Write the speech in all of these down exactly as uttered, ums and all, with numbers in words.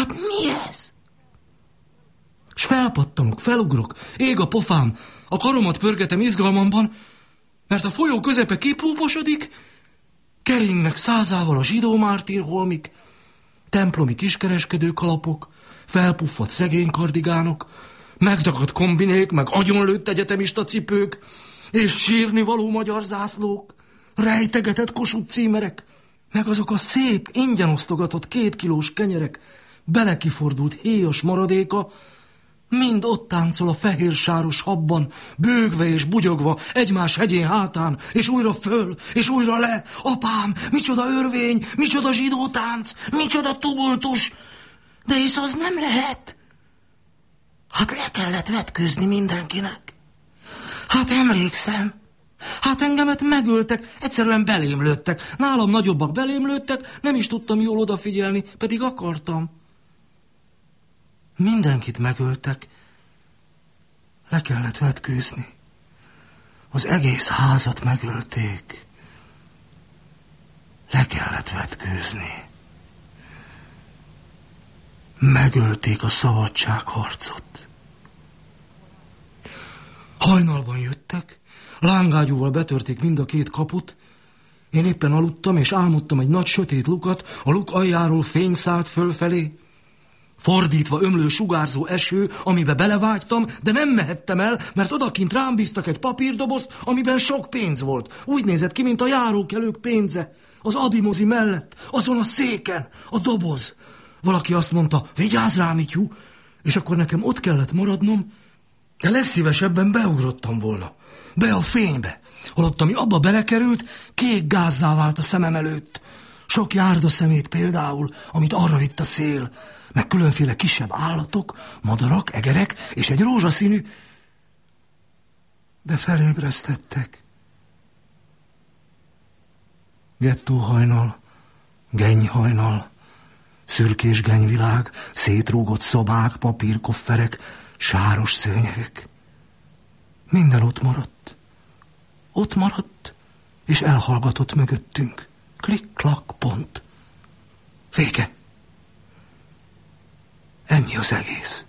Hát mi ez? S felpattanok, felugrok, ég a pofám, a karomat pörgetem izgalmamban, mert a folyó közepe kipúposodik, keringnek százával a zsidó mártírholmik, templomi kiskereskedő kalapok, felpuffadt szegény kardigánok, megdagadt kombinék, meg agyonlőtt egyetemista cipők, és sírni való magyar zászlók, rejtegetett Kossuth címerek, meg azok a szép, ingyen osztogatott kétkilós kenyerek, belekifordult héjas maradéka, mind ott táncol a fehér sáros habban, bőgve és bugyogva, egymás hegyén hátán, és újra föl, és újra le. Apám, micsoda örvény, micsoda zsidó tánc, micsoda tumultus. De hisz az nem lehet. Hát le kellett vetkőzni mindenkinek. Hát emlékszem. Hát engemet megöltek, egyszerűen belém lőttek. Nálam nagyobbak belém lőttek, nem is tudtam jól odafigyelni, pedig akartam. Mindenkit megöltek. Le kellett vetkőzni. Az egész házat megölték. Le kellett vetkőzni. Megölték a szabadságharcot. Hajnalban jöttek, lángágyúval betörték mind a két kaput. Én éppen aludtam, és álmodtam egy nagy sötét lukat, a luk aljáról fény szállt fölfelé. Fordítva ömlő sugárzó eső, amibe belevágytam, de nem mehettem el, mert odakint rám bíztak egy papírdobozt, amiben sok pénz volt. Úgy nézett ki, mint a járókelők pénze. Az adimozi mellett, azon a széken, a doboz. Valaki azt mondta, vigyázz rám, Ityú, és akkor nekem ott kellett maradnom, de legszívesebben beugrottam volna. Be a fénybe. Holott, ami abba belekerült, kék gázzá vált a szemem előtt. Sok járda szemét például, amit arra vitt a szél, meg különféle kisebb állatok, madarak, egerek, és egy rózsaszínű, de felébresztettek. Gettóhajnal, gennyhajnal, szürkés gennyvilág, szétrúgott szobák, papírkofferek, sáros szőnyegek. Minden ott maradt. Ott maradt, és elhallgatott mögöttünk. Klik-klak, pont. Vége. Ennyi az egész.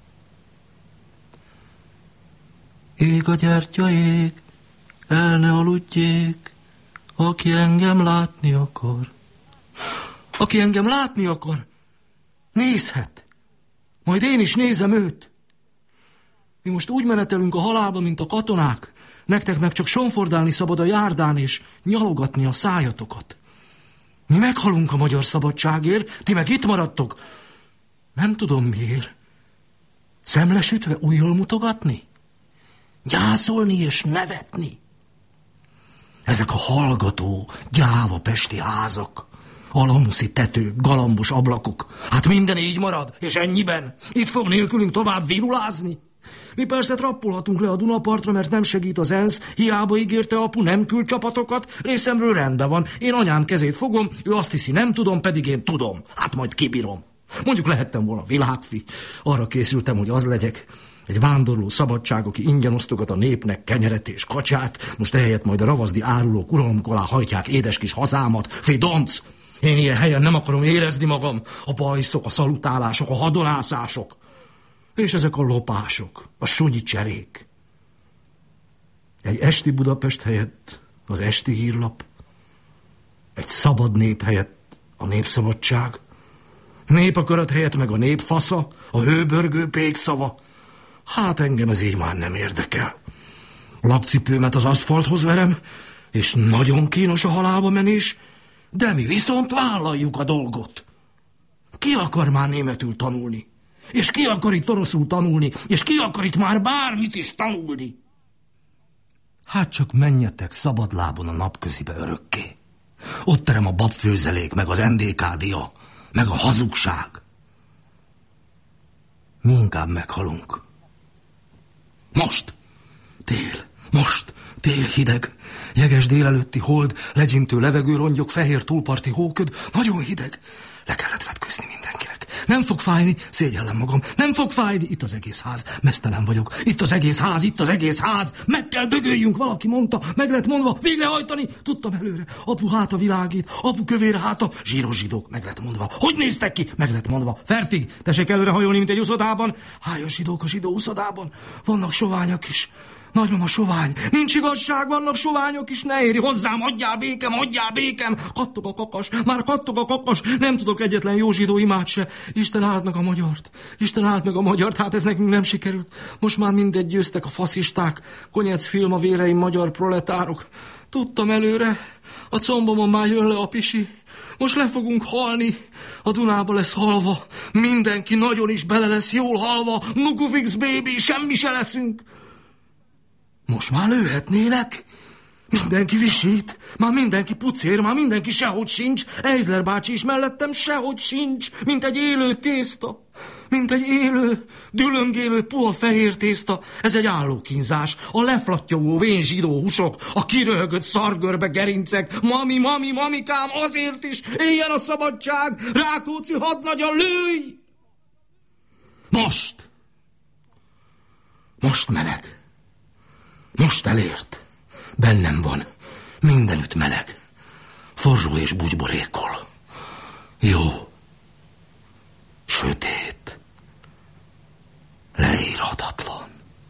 Ég a gyertya ég, el ne aludjék, aki engem látni akar. Aki engem látni akar, nézhet. Majd én is nézem őt. Mi most úgy menetelünk a halálba, mint a katonák. Nektek meg csak sonfordálni szabad a járdán, és nyalogatni a szájatokat. Mi meghalunk a magyar szabadságért, ti meg itt maradtok. Nem tudom miért. Szemlesütve ujjal mutogatni? Gyászolni és nevetni? Ezek a hallgató, gyáva pesti házak, alamuszi tetők, galambos ablakok. Hát minden így marad, és ennyiben. Itt fog nélkülünk tovább virulázni. Mi persze trappolhatunk le a Dunapartra, mert nem segít az ENSZ, hiába ígérte apu, nem küld csapatokat, részemről rendben van. Én anyám kezét fogom, ő azt hiszi, nem tudom, pedig én tudom. Hát majd kibírom. Mondjuk lehettem volna világfi. Arra készültem, hogy az legyek. Egy vándorló szabadság, aki ingyen osztogat a népnek kenyeret és kacsát, most ehelyett majd a ravaszdi árulók uralmuk alá hajtják édes kis hazámat. Fidonc! Én ilyen helyen nem akarom érezni magam. A bajszok, a szalutálások, a hadonászások. És ezek a lopások, a sunyi cserék. Egy esti Budapest helyett az esti hírlap. Egy szabad nép helyett a népszabadság. Népakarat helyett meg a népfasza, a hőbörgő pékszava. Hát engem ez így már nem érdekel. Lakcipőmet az aszfalthoz verem, és nagyon kínos a halálba menés, de mi viszont vállaljuk a dolgot. Ki akar már németül tanulni? És ki akar itt oroszul tanulni? És ki akar itt már bármit is tanulni? Hát csak menjetek szabadlábon a napközibe örökké. Ott terem a babfőzelék, meg az en dé ká dia, meg a hazugság. Mi inkább meghalunk. Most! Tél, most! Tél hideg, jeges délelőtti hold, legyintő levegőrongyok, fehér túlparti hóköd, nagyon hideg. Le kellett vetkőzni mindenkinek. Nem fog fájni, szégyellem magam. Nem fog fájni, itt az egész ház. Meztelen vagyok. Itt az egész ház, itt az egész ház. Meg kell dögöljünk, valaki mondta. Meg lett mondva, végrehajtani. Tudtam előre. Apu háta világít, apu kövér háta. Zsíros zsidók, meg lett mondva. Hogy néztek ki? Meg lett mondva. Fertig, tessék előre hajolni, mint egy uszodában. Hájas zsidók a zsidó uszodában. Vannak soványak is. Nagymama sovány, nincs igazság, vannak soványok is, ne éri hozzám, adjál békem, adjál békem. Kattog a kakas, már kattog a kakas, nem tudok egyetlen jó zsidó imát se. Isten áld meg a magyart, Isten áld meg a magyart, hát ez nekünk nem sikerült. Most már mindegy győztek a faszisták, Konyec film a véreim magyar proletárok. Tudtam előre, a combomon már jön le a pisi. Most le fogunk halni, a Dunába lesz halva, mindenki nagyon is bele lesz jól halva, Nukufix baby, semmi se leszünk. Most már lőhetnének. Mindenki visít, már mindenki pucér, már mindenki sehogy sincs. Eizler bácsi is mellettem sehogy sincs, mint egy élő tészta. Mint egy élő, dülöngélő, puha fehér tészta. Ez egy állókínzás. A leflattyogó vén zsidó húsok, a kiröhögött szargörbe gerincek. Mami, mami, mamikám, azért is éljen a szabadság. Rákóczi hadnagya, lőj! Most! Most meleg. Most elért. Bennem van. Mindenütt meleg. Forró és bugyborékol. Jó. Sötét. Leírhatatlan.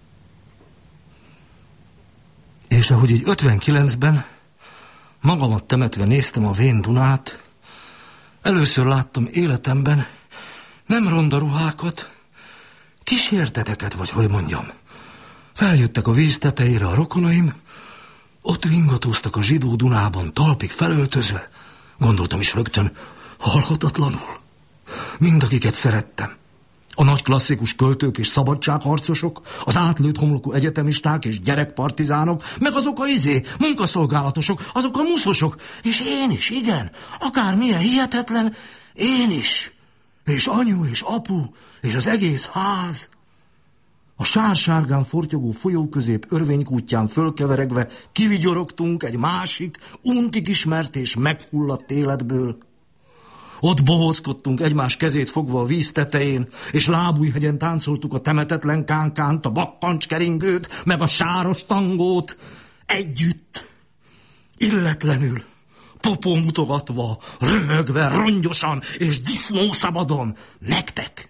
És ahogy így ötvenkilencben magamat temetve néztem a vén Dunát, először láttam életemben nem ronda ruhákat, kísérteteket, vagy hogy mondjam. Feljöttek a víz tetejére a rokonaim, ott ringatóztak a zsidó Dunában talpig felöltözve. Gondoltam is rögtön, halhatatlanul. Mind akiket szerettem. A nagy klasszikus költők és szabadságharcosok, az átlőtt homlokú egyetemisták és gyerekpartizánok, meg azok a izé, munkaszolgálatosok, azok a muszosok, és én is, igen, akármilyen hihetetlen, én is. És anyu, és apu, és az egész ház. A sársárgán fortyogó folyóközép örvénykútján fölkeveregve kivigyorogtunk egy másik, untig ismert és megfulladt életből. Ott bohóckodtunk egymás kezét fogva a víz tetején, és Lábújhegyen táncoltuk a temetetlen kánkánt, a bakkancskeringőt, meg a sáros tangót. Együtt, illetlenül, popó mutogatva, röhögve, rongyosan és disznószabadon. Nektek!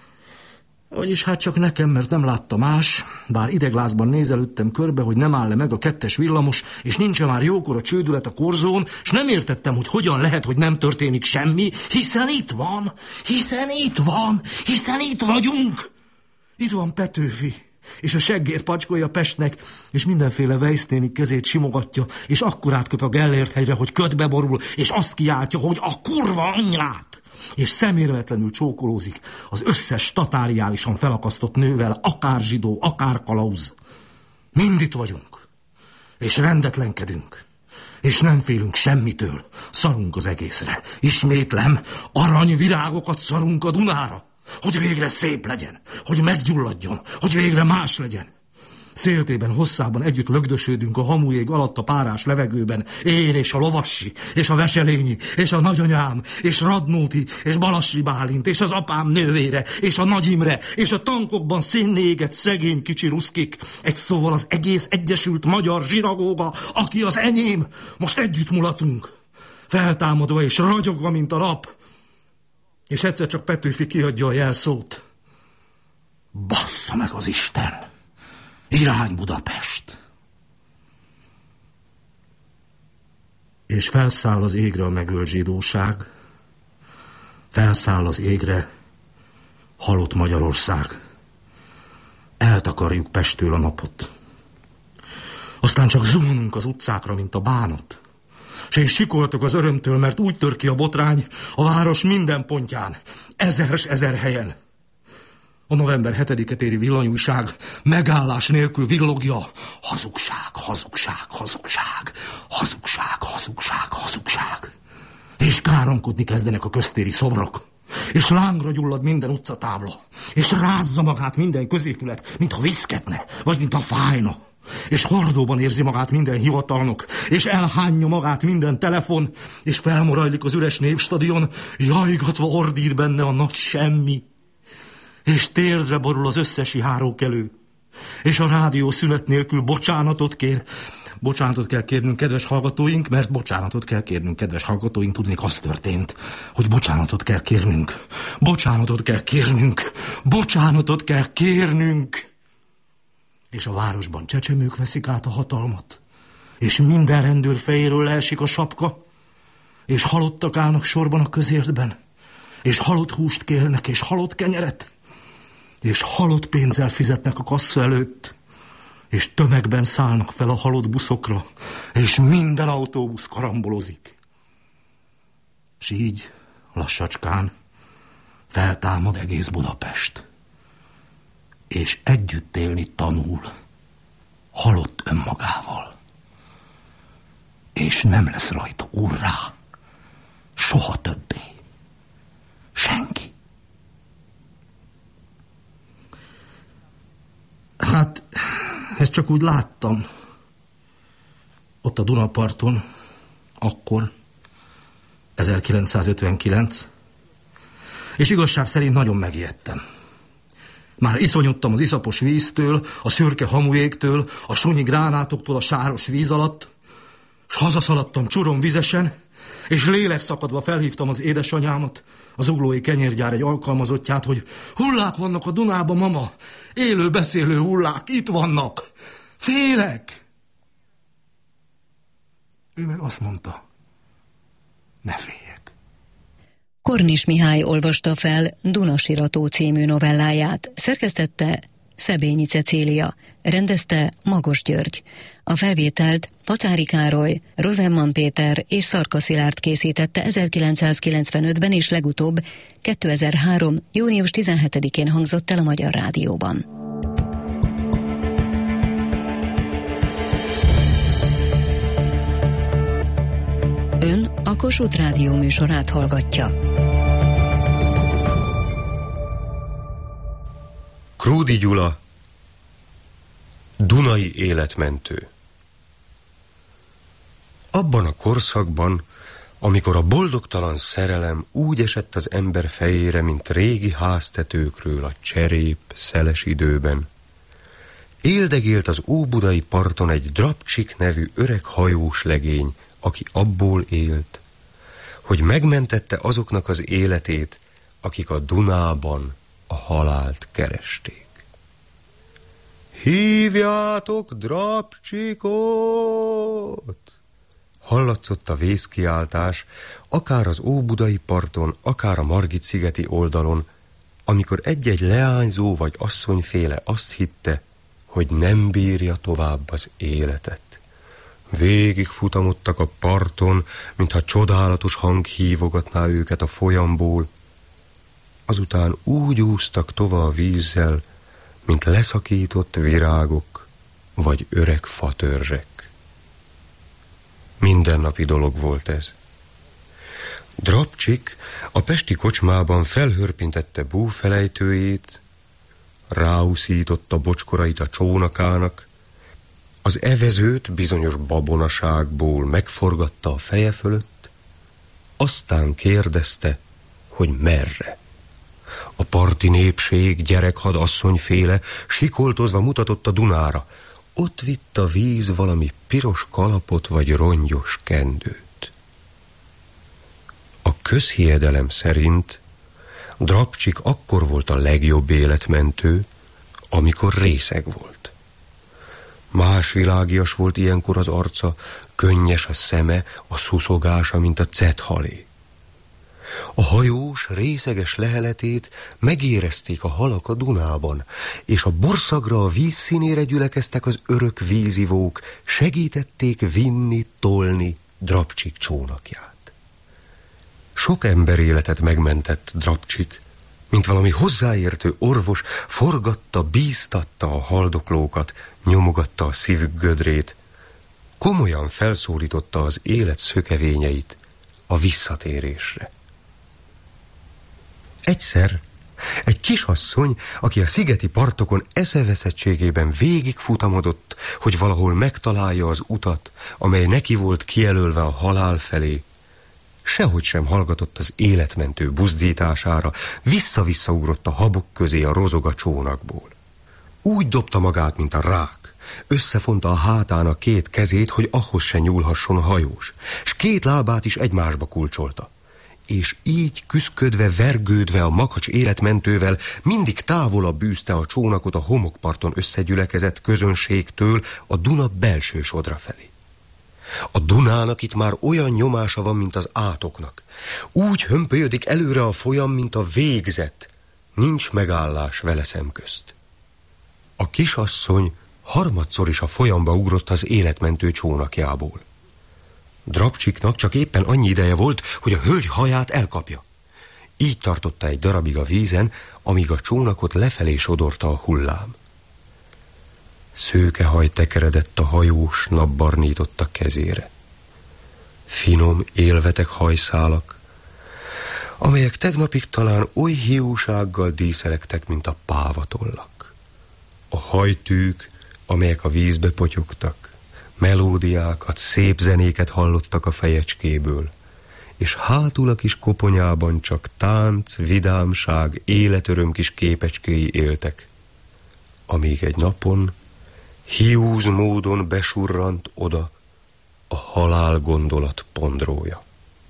Vagyis hát csak nekem, mert nem látta más, bár ideglázban nézelődtem körbe, hogy nem áll le meg a kettes villamos, és nincsen már jókor a csődület a korzón, és nem értettem, hogy hogyan lehet, hogy nem történik semmi, hiszen itt van, hiszen itt van, hiszen itt vagyunk. Itt van Petőfi, és a seggét pacskolja Pestnek, és mindenféle Weiss-néni kezét simogatja, és akkorát köp a Gellért hegyre, hogy ködbe borul, és azt kiáltja, hogy a kurva anyját. És szemérmetlenül csókolózik az összes tatáriálisan felakasztott nővel, akár zsidó, akár kalauz. Mind itt vagyunk, és rendetlenkedünk, és nem félünk semmitől, szarunk az egészre. Ismétlem, aranyvirágokat szarunk a Dunára, hogy végre szép legyen, hogy meggyulladjon, hogy végre más legyen. Széltében, hosszában együtt lögdösödünk a hamujég alatt a párás levegőben. Én és a Lovassi, és a Veselényi, és a nagyanyám, és Radnóti, és Balassi Bálint, és az apám nővére, és a Nagy Imre, és a tankokban szénné égett szegény kicsi ruszkik. Egy szóval az egész egyesült magyar zsinagóga, aki az enyém. Most együtt mulatunk, feltámadva és ragyogva, mint a nap. És egyszer csak Petőfi kiadja a jelszót. Bassza meg az Isten! Irány Budapest. És felszáll az égre a megölt zsidóság, felszáll az égre halott Magyarország. Eltakarjuk Pesttől a napot. Aztán csak zuhanunk az utcákra, mint a bánat. S én sikoltok az örömtől, mert úgy tör ki a botrány a város minden pontján, ezer ezer helyen. A november hetediket éri villanyújság megállás nélkül villogja. Hazugság, hazugság, hazugság, hazugság, hazugság, hazugság. És káromkodni kezdenek a köztéri szobrok. És lángra gyullad minden utcatábla. És rázza magát minden középület, mintha viszketne, vagy mintha fájna. és hordóban érzi magát minden hivatalnok, és elhányja magát minden telefon, és felmorajlik az üres népstadion, jajgatva ordít benne a nagy semmi, és térdre borul az összes járókelő, és a rádió szünet nélkül bocsánatot kér. Bocsánatot kell kérnünk, kedves hallgatóink, mert bocsánatot kell kérnünk, kedves hallgatóink, tudnék, az történt, hogy bocsánatot kell kérnünk, bocsánatot kell kérnünk, bocsánatot kell kérnünk. És a városban csecsemők veszik át a hatalmat, és minden rendőr fejéről leesik a sapka, és halottak állnak sorban a közértben, és halott húst kérnek, és halott kenyeret, és halott pénzzel fizetnek a kassa előtt, és tömegben szállnak fel a halott buszokra, és minden autóbusz karambolozik. És így lassacskán feltámad egész Budapest, és együtt élni tanul halott önmagával. És nem lesz rajta urrá, soha többé. Senki. Hát, ezt csak úgy láttam. Ott a Dunaparton, akkor, ezerkilencszázötvenkilenc, és igazság szerint nagyon megijedtem. Már iszonyodtam az iszapos víztől, a szürke hamujégtől, a sunyi gránátoktól a sáros víz alatt, s hazaszaladtam csurom vizesen, és lélekszakadva felhívtam az édesanyámat, az uglói kenyérgyár egy alkalmazottját, hogy hullák vannak a Dunában, mama, élő beszélő hullák, itt vannak, félek. Ő meg azt mondta, ne féljek. Kornis Mihály olvasta fel Dunasirató című novelláját, szerkesztette Szebényi Cecília, rendezte Magos György. A felvételt Pacári Károly, Rosenman Péter és Szarka Szilárd készítette ezerkilencszázkilencvenötben, és legutóbb kétezer-három. június tizenhetedikén hangzott el a Magyar Rádióban. Ön a Kossuth Rádió műsorát hallgatja. Krúdy Gyula, Dunai életmentő. Abban a korszakban, amikor a boldogtalan szerelem úgy esett az ember fejére, mint régi háztetőkről a cserép szeles időben, éldegélt az óbudai parton egy Drabcsik nevű öreg hajós legény, aki abból élt, hogy megmentette azoknak az életét, akik a Dunában a halált keresték. Hívjátok Drabcsikot! Hallatszott a vészkiáltás, akár az óbudai parton, akár a Margit-szigeti oldalon, amikor egy-egy leányzó vagy asszonyféle azt hitte, hogy nem bírja tovább az életet. Végig futamodtak a parton, mintha csodálatos hang hívogatná őket a folyamból. Azután úgy úsztak tova a vízzel, mint leszakított virágok vagy öreg fatörzsek. Mindennapi dolog volt ez. Drabcsik a pesti kocsmában felhörpintette búfelejtőjét, ráúszította bocskorait a csónakának, az evezőt bizonyos babonaságból megforgatta a feje fölött, aztán kérdezte, hogy merre. A parti népség, gyerekhad asszonyféle sikoltozva mutatott a Dunára. Ott vitt a víz valami piros kalapot vagy rongyos kendőt. A közhiedelem szerint Drabcsik akkor volt a legjobb életmentő, amikor részeg volt. Más világias volt ilyenkor az arca, könnyes a szeme, a szuszogása, mint a cethalé. A hajós, részeges leheletét megérezték a halak a Dunában, és a borszagra, a vízszínére gyülekeztek az örök vízivók, segítették vinni, tolni Drabcsik csónakját. Sok ember életet megmentett Drabcsik, mint valami hozzáértő orvos, forgatta, bíztatta a haldoklókat, nyomogatta a szívük gödrét, komolyan felszólította az élet szökevényeit a visszatérésre. Egyszer Egy kisasszony, aki a szigeti partokon eszeveszettségében végig futamodott, hogy valahol megtalálja az utat, amely neki volt kijelölve a halál felé, sehogy sem hallgatott az életmentő buzdítására, vissza-vissza ugrott a habok közé a rozoga csónakból. Úgy dobta magát, mint a rák, összefonta a hátán a két kezét, hogy ahhoz se nyúlhasson a hajós, s két lábát is egymásba kulcsolta. És így küszködve, vergődve a makacs életmentővel mindig távolabb űzte a csónakot a homokparton összegyülekezett közönségtől a Duna belső sodra felé. A Dunának itt már olyan nyomása van, mint az átoknak. Úgy hömpölyedik előre a folyam, mint a végzet. Nincs megállás vele szemközt. A kisasszony harmadszor is a folyamba ugrott az életmentő csónakjából. Drabcsiknak csak éppen annyi ideje volt, hogy a hölgy haját elkapja. Így tartotta egy darabig a vízen, amíg a csónakot lefelé sodorta a hullám. Szőke haj tekeredett a hajós, napbarnította kezére. Finom, élvetek hajszálak, amelyek tegnapig talán oly hiúsággal díszelektek, mint a pávatollak. A hajtűk, amelyek a vízbe potyogtak, melódiákat, szép zenéket hallottak a fejecskéből, és hátul a kis koponyában csak tánc, vidámság, életöröm kis képecskéi éltek, amíg egy napon hiúz módon besurrant oda a halál gondolat pondrója.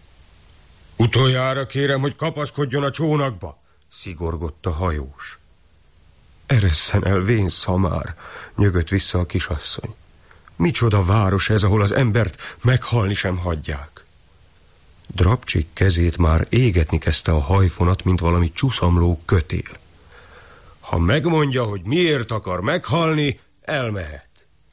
Utoljára kérem, hogy kapaszkodjon a csónakba, szigorgott a hajós. Eresszen el, vén szamár, nyögött vissza a kisasszony. Micsoda város ez, ahol az embert meghalni sem hagyják. Drabcsik kezét már égetni kezdte a hajfonat, mint valami csuszamló kötél. Ha megmondja, hogy miért akar meghalni, elmehet.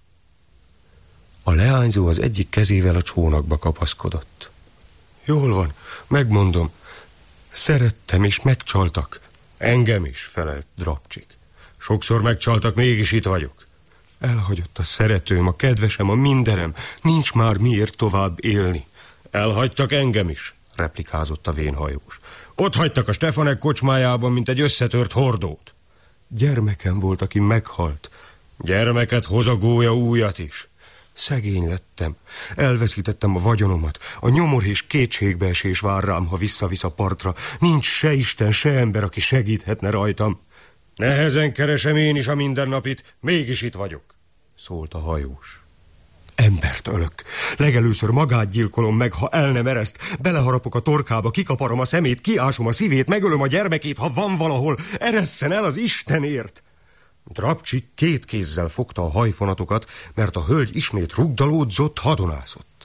A leányzó az egyik kezével a csónakba kapaszkodott. Jól van, megmondom. Szerettem és megcsaltak. Engem is, felelt Drabcsik. Sokszor megcsaltak, mégis itt vagyok. Elhagyott a szeretőm, a kedvesem, a mindenem. Nincs már miért tovább élni. Elhagytak engem is, replikázott a vénhajós. Ott hagytak a Stefanek kocsmájában, mint egy összetört hordót. Gyermekem volt, aki meghalt. Gyermeket hoz a gólya újat is. Szegény lettem. Elveszítettem a vagyonomat. A nyomor és kétségbeesés vár rám, ha visszavisz a partra. Nincs se Isten, se ember, aki segíthetne rajtam. Nehezen keresem én is a mindennapit, mégis itt vagyok, szólt a hajós. Embert ölök. Legelőször magát gyilkolom meg, ha el nem ereszt. Beleharapok a torkába, kikaparom a szemét, kiásom a szívét, megölöm a gyermekét, ha van valahol. Eresszen el az Istenért! Drabcsik két kézzel fogta a hajfonatokat, mert a hölgy ismét rugdalódzott, hadonászott.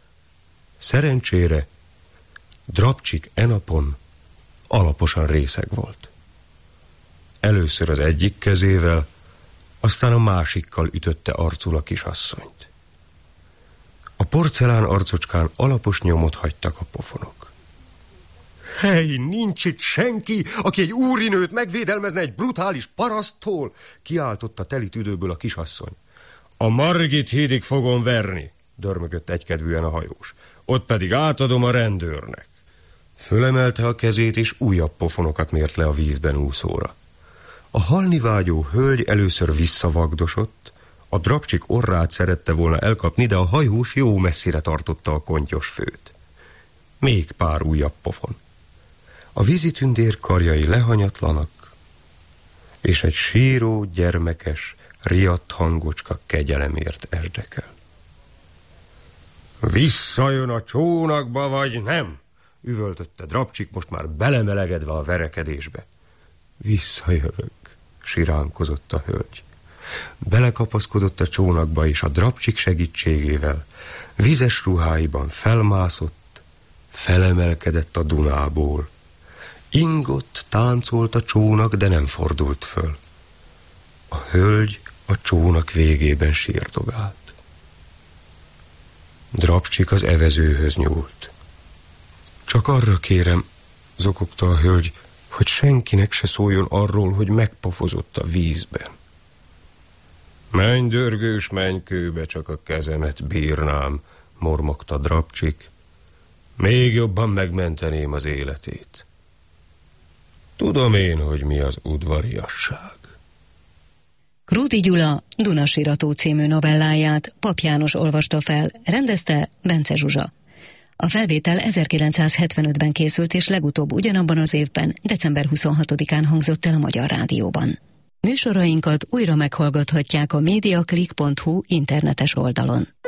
Szerencsére Drabcsik enapon alaposan részeg volt. Először az egyik kezével, aztán a másikkal ütötte arcul a kisasszonyt. A porcelán arcocskán alapos nyomot hagytak a pofonok. Hely, nincs itt senki, aki egy úrinőt megvédelmezne egy brutális paraszttól, kiáltotta teli tüdőből a kisasszony. A Margit hídig fogom verni, dörmögött egykedvűen a hajós. Ott pedig átadom a rendőrnek. Fölemelte a kezét, és újabb pofonokat mért le a vízben úszóra. A halni vágyó hölgy először visszavagdosott, a Drabcsik orrát szerette volna elkapni, de a hajós jó messzire tartotta a kontyos főt. Még pár újabb pofon. A vízitündér karjai lehanyatlanak, és egy síró, gyermekes, riadt hangocska kegyelemért esdekel. Visszajön a csónakba, vagy nem? Üvöltötte Drabcsik, most már belemelegedve a verekedésbe. Visszajövök, siránkozott a hölgy. Belekapaszkodott a csónakba, és a Drabcsik segítségével vizes ruháiban felmászott, felemelkedett a Dunából. Ingott, táncolt a csónak, de nem fordult föl. A hölgy a csónak végében sírdogált. Drabcsik az evezőhöz nyúlt. Csak arra kérem, zokogta a hölgy, hogy senkinek se szóljon arról, hogy megpofozott a vízben. Menj, dörgős, menj kőbe, csak a kezemet bírnám, mormogta Drabcsik. Még jobban megmenteném az életét. Tudom én, hogy mi az udvariasság. Krúdy Gyula Dunasirató című novelláját Pap János olvasta fel, rendezte Bence Zsuzsa. A felvétel ezerkilencszázhetvenötben készült, és legutóbb ugyanabban az évben, december huszonhatodikán hangzott el a Magyar Rádióban. Műsorainkat újra meghallgathatják a mediaclick pont hu internetes oldalon.